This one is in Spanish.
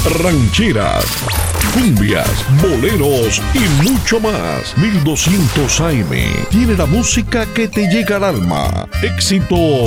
rancheras, cumbias, boleros y mucho más. 1200 AM tiene la música que te llega al alma. Éxito